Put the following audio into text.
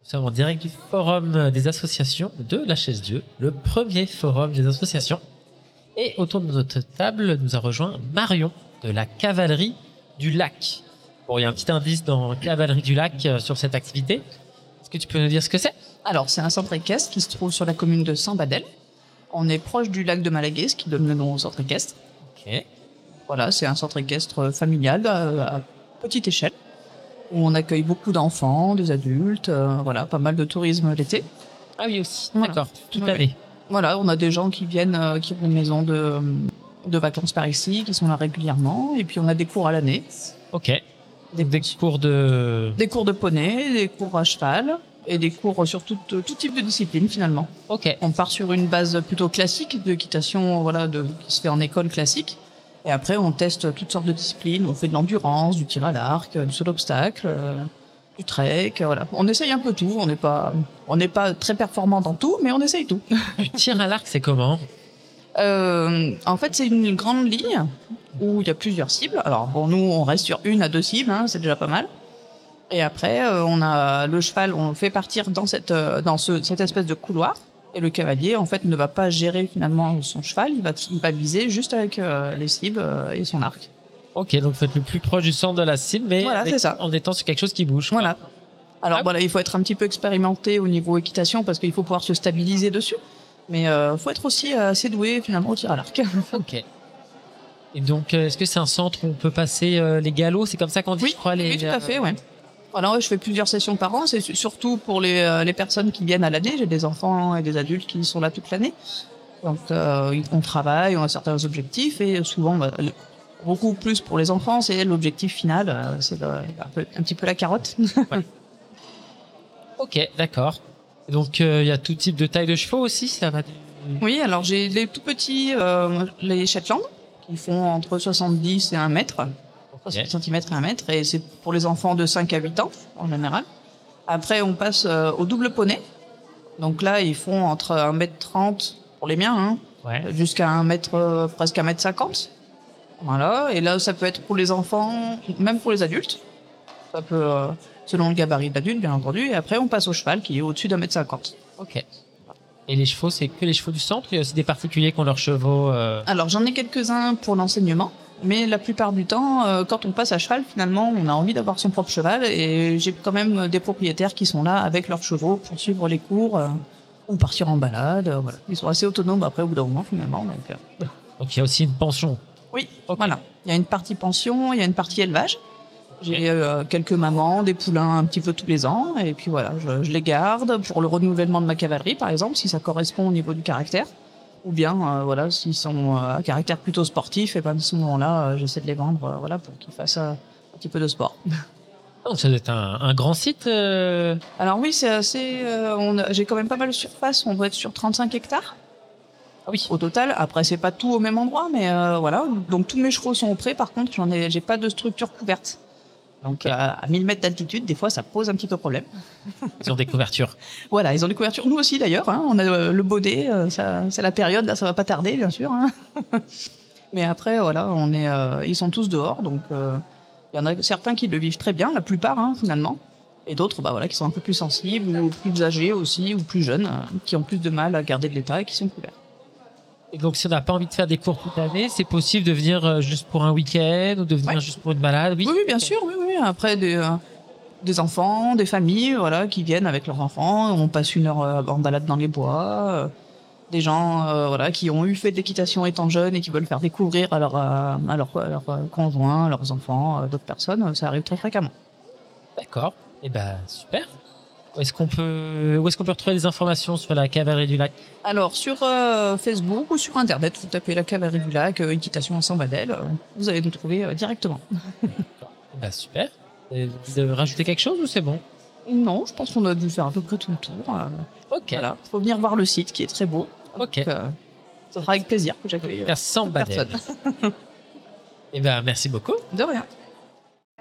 Nous sommes en direct du forum des associations de la Chaise-Dieu, le premier forum des associations. Et autour de notre table, nous a rejoint Marion de la Cavalerie du Lac. Bon, il y a un petit indice dans Cavalerie du Lac sur cette activité. Est-ce que tu peux nous dire ce que c'est ? Alors, c'est un centre équestre qui se trouve sur la commune de Saint-Badel. On est proche du lac de Malaguet, ce qui donne le nom au centre équestre. Ok. Voilà, c'est un centre équestre familial à petite échelle, où on accueille beaucoup d'enfants, des adultes, voilà, pas mal de tourisme l'été. Ah oui aussi, Voilà. d'accord, toute Ouais. l'année. Voilà, on a des gens qui viennent, qui ont une maison de vacances par ici, qui sont là régulièrement, et puis on a des cours à l'année. Ok. Des cours de... Des cours de poney, des cours à cheval, et des cours sur tout type de discipline finalement. Ok. On part sur une base plutôt classique d'équitation, voilà, qui se fait en école classique. Et après, on teste toutes sortes de disciplines. On fait de l'endurance, du tir à l'arc, du saut d'obstacle, du trek, voilà. On essaye un peu tout. On n'est pas très performant dans tout, mais on essaye tout. Du tir à l'arc, c'est comment ? En fait, c'est une grande ligne où il y a plusieurs cibles. Alors, bon, nous, on reste sur 1 à 2 cibles, hein, c'est déjà pas mal. Et après, on a le cheval, on le fait partir dans cette espèce de couloir. Et le cavalier, en fait, ne va pas gérer finalement son cheval. Il va viser juste avec les cibles et son arc. Ok, donc vous êtes le plus proche du centre de la cible, mais Voilà, c'est ça. en étant sur quelque chose qui bouge. Voilà. Alors Ah. voilà, il faut être un petit peu expérimenté au niveau équitation parce qu'il faut pouvoir se stabiliser dessus. Mais il faut être aussi assez doué finalement au tir à l'arc. Ok. Et donc, est-ce que c'est un centre où on peut passer les galops ? C'est comme ça qu'on dit, Oui, je crois. oui, tout à fait, ouais. Alors ouais, je fais plusieurs sessions par an. C'est surtout pour les personnes qui viennent à l'année. J'ai des enfants et des adultes qui sont là toute l'année. Donc on travaille, on a certains objectifs et souvent beaucoup plus pour les enfants, c'est l'objectif final, c'est un petit peu la carotte. Ok, d'accord. Et donc, il y a tout type de taille de chevaux aussi, ça va. Oui, alors j'ai les tout petits, les Shetland, qui font entre 70 et 1 mètre. 60 cm et 1 mètre, et c'est pour les enfants de 5 à 8 ans, en général. Après, on passe au double poney. Donc là, ils font entre 1m30 pour les miens, hein, Ouais. jusqu'à 1 mètre, presque 1m50. Voilà. Et là, ça peut être pour les enfants, même pour les adultes. Ça peut, selon le gabarit de l'adulte, bien entendu. Et après, on passe au cheval, qui est au-dessus d'1m50. Ok. Et les chevaux, c'est que les chevaux du centre ? Il y a aussi des particuliers qui ont leurs chevaux. Alors, j'en ai quelques-uns pour l'enseignement. Mais la plupart du temps, quand on passe à cheval, finalement, on a envie d'avoir son propre cheval. Et j'ai quand même des propriétaires qui sont là avec leurs chevaux pour suivre les cours ou partir en balade. Voilà. Ils sont assez autonomes après au bout d'un moment, finalement. Donc, il y a aussi une pension. Oui, Ok. voilà. Il y a une partie pension, il y a une partie élevage. J'ai quelques mamans, des poulains un petit peu tous les ans. Et puis voilà, je les garde pour le renouvellement de ma cavalerie, par exemple, si ça correspond au niveau du caractère. Ou bien, voilà, s'ils sont à caractère plutôt sportif, et ben à ce moment-là, j'essaie de les vendre, voilà, pour qu'ils fassent un petit peu de sport. Donc, ça doit être un grand site. Alors oui, c'est assez. J'ai quand même pas mal de surface. On doit être sur 35 hectares. Ah oui. Au total. Après, c'est pas tout au même endroit, mais voilà. Donc tous mes chevaux sont au pré. Par contre, j'ai pas de structure couverte. Donc à 1000 mètres d'altitude, des fois, ça pose un petit peu problème. Ils ont des couvertures. Voilà, ils ont des couvertures. Nous aussi, d'ailleurs. Hein, on a le baudet. C'est la période. Là, ça va pas tarder, bien sûr. Hein. Mais après, voilà, ils sont tous dehors. Donc, il y en a certains qui le vivent très bien, la plupart, hein, finalement. Et d'autres, bah, voilà, qui sont un peu plus sensibles, ou plus âgés aussi, ou plus jeunes, qui ont plus de mal à garder de l'état et qui sont couverts. Et donc, si on n'a pas envie de faire des cours toute l'année, c'est possible de venir juste pour un week-end ou de venir juste pour une balade. Oui, Oui, bien sûr, oui. Après, des enfants, des familles, voilà, qui viennent avec leurs enfants. On passe 1 heure en balade dans les bois. Des gens, voilà, qui ont fait de l'équitation étant jeunes et qui veulent faire découvrir à leurs conjoints, à leurs enfants, d'autres personnes. Ça arrive très fréquemment. D'accord. Et ben super. Où est-ce qu'on peut retrouver des informations sur la Cavalerie du Lac ? Alors, sur Facebook ou sur Internet, vous tapez la Cavalerie du Lac, équitation à Saint-Badel, vous allez nous trouver directement. Ben super. Et vous avez rajouté quelque chose ou c'est bon ? Non, je pense qu'on a dû faire à peu près tout le tour. Ok. Voilà, faut venir voir le site qui est très beau. Ok. Donc, ça sera avec plaisir que j'accueille Vers Saint-Badel. personne. Et ben merci beaucoup. De rien.